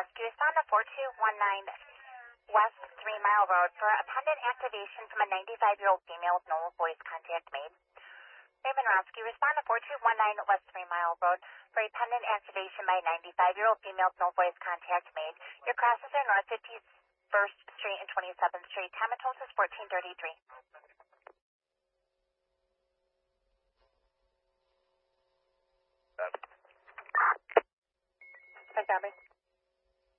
Rescue. Respond to 4219 West 3 Mile Road for a pendant activation from a 95-year-old female with no voice contact made. Raven Rescue. Respond to 4219 West 3 Mile Road for a pendant activation by a 95-year-old female with no voice contact made. Your crosses are North 51st Street and 27th Street. Time of total is 14:33. Hi, Gabby.